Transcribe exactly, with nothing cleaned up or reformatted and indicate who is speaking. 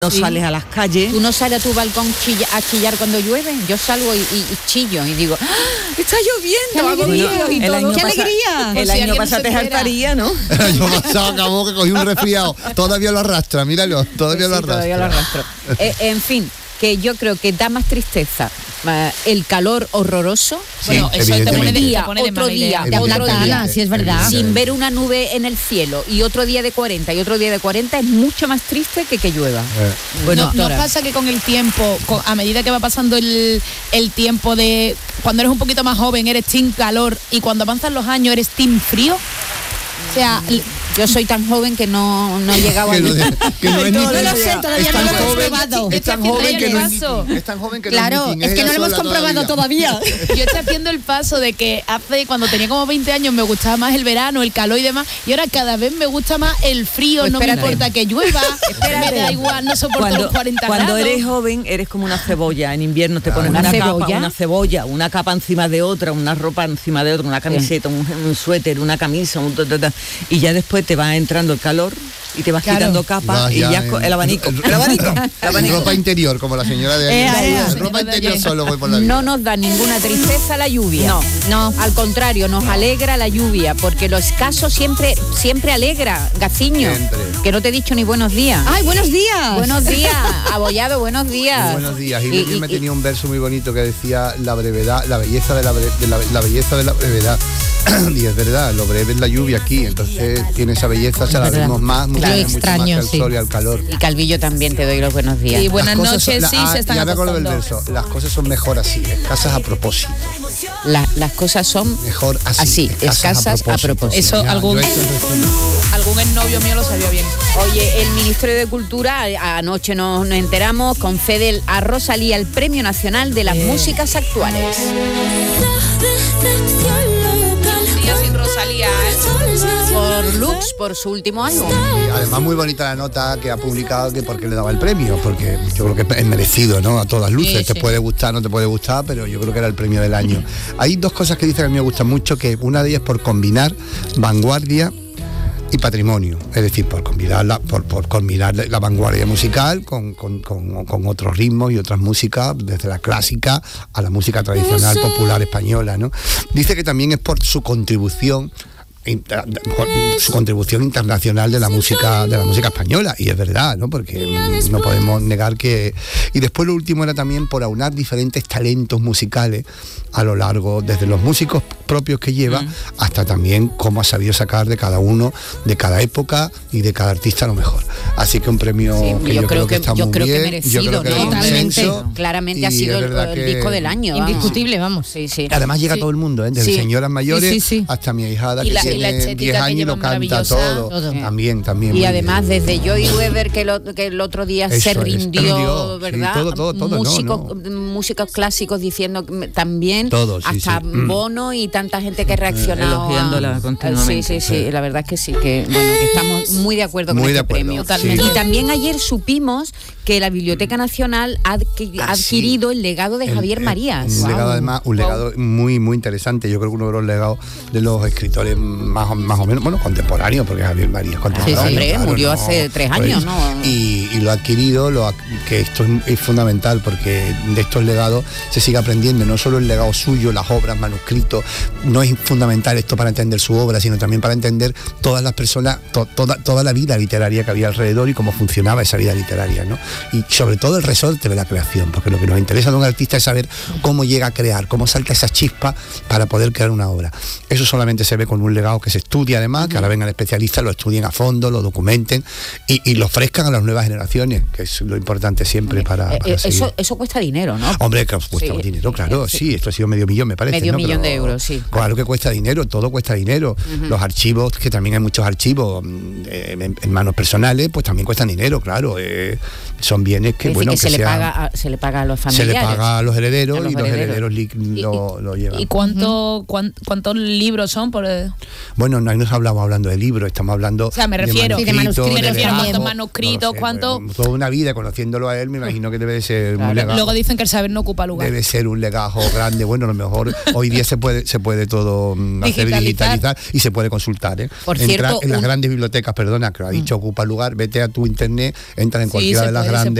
Speaker 1: No
Speaker 2: sí.
Speaker 1: sales a las calles.
Speaker 2: ¿Tú no sales a tu balcón chilla, a chillar cuando llueve? Yo salgo y, y, y chillo y digo, ¡ah, está lloviendo! Hago vídeos y
Speaker 1: el
Speaker 2: todo.
Speaker 1: año
Speaker 2: ¡Qué
Speaker 1: pasa-
Speaker 2: alegría!
Speaker 1: El
Speaker 2: Por si
Speaker 1: año
Speaker 2: alguien
Speaker 1: pasado
Speaker 2: no
Speaker 1: te
Speaker 2: se entera.
Speaker 1: saltaría, ¿no?
Speaker 3: El año pasado acabó que cogí un resfriado. Todavía lo arrastra, míralo, todavía
Speaker 2: Sí,
Speaker 3: lo arrastra.
Speaker 2: todavía lo arrastro. Eh, en fin, que yo creo que da más tristeza eh, el calor horroroso.
Speaker 3: Sí,
Speaker 4: Bueno, eso te
Speaker 3: evidentemente.
Speaker 4: pone de,
Speaker 2: día,
Speaker 4: te pone de
Speaker 2: otro
Speaker 4: mala
Speaker 2: día,
Speaker 4: idea.
Speaker 2: de
Speaker 3: Evidentemente.
Speaker 2: otro día,
Speaker 5: sí es verdad.
Speaker 2: sin ver una nube en el cielo y otro día de cuarenta y otro día de cuarenta es mucho más triste que que llueva.
Speaker 3: Eh,
Speaker 2: Bueno,
Speaker 4: ¿No, ¿no
Speaker 2: doctora.
Speaker 4: pasa que con el tiempo, con- a medida que va pasando el, el tiempo de cuando eres un poquito más joven eres team calor y cuando avanzan los años eres team frío? O sea, l-
Speaker 2: Yo soy tan joven que no, no he llegado a...
Speaker 3: que no, de- que no es ni
Speaker 5: No lo sé, todavía
Speaker 3: es
Speaker 5: no
Speaker 3: tan
Speaker 5: lo hemos
Speaker 3: joven-
Speaker 5: probado.
Speaker 3: Es tan
Speaker 4: Estoy
Speaker 3: joven que no es
Speaker 4: haciendo
Speaker 3: ni- es tan joven que no
Speaker 5: Claro,
Speaker 3: es ni-
Speaker 5: es que
Speaker 3: ella
Speaker 5: no lo hemos
Speaker 3: sola
Speaker 5: comprobado todavía.
Speaker 4: yo estoy haciendo el paso de que hace cuando tenía como veinte años me gustaba más el verano, el calor y demás, y ahora cada vez me gusta más el frío,
Speaker 2: Pues
Speaker 4: no me
Speaker 2: espérate.
Speaker 4: importa que llueva, me da igual, no soporto
Speaker 1: Cuando,
Speaker 4: los cuarenta
Speaker 1: cuando
Speaker 4: grados.
Speaker 1: eres joven eres como una cebolla. En invierno te pones
Speaker 2: ¿Una
Speaker 1: una,
Speaker 2: cebolla?
Speaker 1: capa, una cebolla, una capa encima de otra, una ropa encima de otra, una camiseta, un, un suéter, una camisa, un ta, ta, ta, y ya después te va entrando el calor y te vas
Speaker 4: Claro.
Speaker 1: quitando capa
Speaker 3: Vas
Speaker 1: y
Speaker 3: ya
Speaker 1: ya
Speaker 3: en-
Speaker 1: co- el abanico.
Speaker 3: en-
Speaker 1: El abanico. El
Speaker 3: En
Speaker 1: abanico.
Speaker 3: ropa interior, como la señora de
Speaker 2: Eh,
Speaker 3: ayer.
Speaker 2: eh,
Speaker 3: En
Speaker 4: eh,
Speaker 3: ropa
Speaker 4: señora de
Speaker 3: interior
Speaker 4: ayer.
Speaker 3: solo voy por la vida.
Speaker 2: No nos da ninguna tristeza la lluvia.
Speaker 1: No.
Speaker 2: no. Al contrario, nos alegra la lluvia, porque lo escaso siempre, siempre alegra, Gaciño.
Speaker 3: Siempre.
Speaker 2: Que no te he dicho ni buenos días.
Speaker 5: ¡Ay, buenos días!
Speaker 2: Buenos días, Abollado, buenos días.
Speaker 3: Muy buenos días. Y,
Speaker 2: Y-
Speaker 3: Luis me
Speaker 2: y-
Speaker 3: tenía un verso muy bonito que decía la brevedad, la belleza de la, bre- de la, la belleza de la brevedad. Y es verdad, lo breve es la lluvia aquí, entonces tiene esa belleza, se la
Speaker 5: verdad.
Speaker 3: vemos más, mucho,
Speaker 5: Claro.
Speaker 3: mucho más
Speaker 5: extraño,
Speaker 3: que al
Speaker 5: sí.
Speaker 3: sol y al calor.
Speaker 2: Y Calvillo también te doy los buenos días.
Speaker 4: Y buenas
Speaker 3: Las cosas
Speaker 4: noches,
Speaker 3: son-
Speaker 4: sí,
Speaker 3: la-
Speaker 4: se están
Speaker 3: ya me acuerdo del
Speaker 4: acostando.
Speaker 3: verso, las cosas son mejor así, escasas a propósito.
Speaker 2: La- las cosas son
Speaker 3: Mejor así,
Speaker 2: así, escasas a propósito.
Speaker 4: Eso,
Speaker 3: Ya,
Speaker 4: algún-
Speaker 3: yo esto es resumen.
Speaker 4: Algún exnovio mío lo sabía bien.
Speaker 2: Oye, el Ministerio de Cultura, a- anoche nos, nos enteramos, concede a Rosalía el Premio Nacional de las Músicas Actuales.
Speaker 4: Día sin Rosalía, ¿eh?
Speaker 2: Por Lux, por su último álbum.
Speaker 3: Y además muy bonita la nota que ha publicado que por qué le daba el premio, porque yo creo que es merecido, ¿no? A todas luces,
Speaker 4: Sí,
Speaker 3: te
Speaker 4: sí.
Speaker 3: puede gustar, no te puede gustar, pero yo creo que era el premio del año. Hay dos cosas que dice que a mí me gustan mucho, que una de ellas por combinar vanguardia y patrimonio, es decir, por combinar la, por, por combinar la vanguardia musical con, con, con, con otros ritmos y otras músicas, desde la clásica a la música tradicional popular española, ¿no? Dice que también es por su contribución inter- por su contribución internacional de la música de la música española, y es verdad, ¿no? Porque mm, no podemos negar que. Y después lo último era también por aunar diferentes talentos musicales a lo largo, desde los músicos propios que lleva hasta también cómo ha sabido sacar de cada uno, de cada época y de cada artista lo mejor. Así que un premio
Speaker 2: Sí,
Speaker 3: que yo, creo que, está
Speaker 2: yo
Speaker 3: muy
Speaker 2: creo que
Speaker 3: bien,
Speaker 2: merecido,
Speaker 3: yo creo que
Speaker 2: ¿no?
Speaker 3: era
Speaker 5: Totalmente.
Speaker 3: consenso,
Speaker 2: Claramente ha
Speaker 3: y
Speaker 2: sido
Speaker 3: es
Speaker 2: el,
Speaker 3: verdad
Speaker 2: el
Speaker 3: que-
Speaker 2: disco del año. vamos.
Speaker 5: Indiscutible, vamos.
Speaker 2: Sí, sí.
Speaker 3: Además llega
Speaker 5: Sí.
Speaker 3: todo el mundo, ¿eh? Desde
Speaker 5: Sí.
Speaker 3: señoras mayores
Speaker 5: Sí, sí, sí.
Speaker 3: hasta mi hijada
Speaker 4: Y
Speaker 3: que
Speaker 4: la- y la
Speaker 3: tiene
Speaker 4: estética
Speaker 3: diez
Speaker 4: que
Speaker 3: años y lo
Speaker 4: llevan
Speaker 3: canta
Speaker 4: maravillosa.
Speaker 3: todo.
Speaker 5: Todo.
Speaker 3: También, también.
Speaker 2: Y
Speaker 3: muy
Speaker 2: además
Speaker 3: bien.
Speaker 2: desde Joy Weber que, lo- que el otro día
Speaker 3: Eso
Speaker 2: se
Speaker 3: es,
Speaker 2: rindió,
Speaker 3: rindió, sí,
Speaker 2: ¿verdad?
Speaker 3: todo, todo, todo, no,
Speaker 2: músicos,
Speaker 3: no.
Speaker 2: músicos clásicos diciendo que me- también,
Speaker 3: Todo, sí,
Speaker 2: hasta
Speaker 3: sí. Mm.
Speaker 2: Bono y tanta gente que ha reaccionado.
Speaker 1: Elogiándola
Speaker 2: a-
Speaker 1: continuamente.
Speaker 2: Sí, sí, sí, la verdad es que sí, que, bueno, que estamos muy de acuerdo
Speaker 3: Muy
Speaker 2: con
Speaker 3: de
Speaker 2: este
Speaker 3: acuerdo,
Speaker 2: premio.
Speaker 3: Totalmente.
Speaker 2: Y también ayer supimos que la Biblioteca Nacional ha adqui- ha
Speaker 3: Ah, sí.
Speaker 2: adquirido el legado de
Speaker 3: El-
Speaker 2: Javier
Speaker 3: el-
Speaker 2: Marías.
Speaker 3: Un
Speaker 2: Guau.
Speaker 3: legado además, un legado muy, muy interesante. Yo creo que uno de los legados de los escritores más, o- más o menos, bueno, contemporáneos, porque Javier Marías es contemporáneo.
Speaker 2: hombre,
Speaker 3: claro,
Speaker 2: murió hace tres
Speaker 3: Pues,
Speaker 2: años, ¿no?
Speaker 3: Y, y lo ha adquirido, lo ha- que esto es, es fundamental, porque de estos legados se sigue aprendiendo, no solo el legado suyo, las obras, manuscritos, no es fundamental esto para entender su obra, sino también para entender todas las personas, to- toda, toda la vida literaria que había alrededor y cómo funcionaba esa vida literaria, ¿no? Y sobre todo el resorte de la creación, porque lo que nos interesa de un artista es saber cómo llega a crear, cómo salta esa chispa para poder crear una obra. Eso solamente se ve con un legado que se estudia además, que ahora vengan especialistas, lo estudien a fondo, lo documenten y, y lo ofrezcan a las nuevas generaciones, que es lo importante siempre para,
Speaker 2: Eh,
Speaker 3: para
Speaker 2: eh,
Speaker 3: seguir.
Speaker 2: eso, eso cuesta dinero, ¿no?
Speaker 3: Hombre, que cuesta
Speaker 2: Sí,
Speaker 3: dinero, claro,
Speaker 2: sí.
Speaker 3: sí, esto ha sido medio millón, me parece.
Speaker 2: Medio
Speaker 3: ¿no?
Speaker 2: millón
Speaker 3: Pero
Speaker 2: de euros, sí.
Speaker 3: Claro que cuesta dinero, todo cuesta dinero. Los archivos, que también hay muchos archivos mm, eh, en, en manos personales, pues también cuestan dinero, claro. eh, son bienes que,
Speaker 2: Es decir,
Speaker 3: bueno,
Speaker 2: que, se, le
Speaker 3: sean-
Speaker 2: paga a, se le paga a los
Speaker 3: se
Speaker 2: familiares.
Speaker 3: le paga a los herederos
Speaker 2: A los
Speaker 3: y los
Speaker 2: herederos.
Speaker 3: herederos li-
Speaker 4: Y-
Speaker 3: lo, lo llevan.
Speaker 4: ¿Y cuánto, cuán- cuántos libros son? Por, o
Speaker 3: Bueno, no, no estamos hablando de libros, estamos hablando
Speaker 4: sea, me refiero,
Speaker 5: Sí, de manuscritos,
Speaker 4: me refiero a
Speaker 3: legajos,
Speaker 4: cuántos manuscritos,
Speaker 3: no lo sé,
Speaker 4: cuánto...
Speaker 3: pues, toda una vida conociéndolo a él, me imagino que debe de ser
Speaker 2: Claro.
Speaker 3: un legajo.
Speaker 4: Luego dicen que el saber no ocupa lugar.
Speaker 3: Debe ser un legajo grande. Bueno, a lo mejor hoy día se puede se puede todo mm, hacer
Speaker 4: Digitalizar.
Speaker 3: digitalizar y se puede consultar. ¿eh?
Speaker 2: Por
Speaker 3: Entra
Speaker 2: cierto,
Speaker 3: en las
Speaker 2: un-
Speaker 3: grandes bibliotecas, perdona, que lo ha dicho, ocupa lugar, vete a tu internet, entra en
Speaker 4: Sí,
Speaker 3: cualquiera
Speaker 4: se
Speaker 3: de las
Speaker 4: puede.
Speaker 3: grande.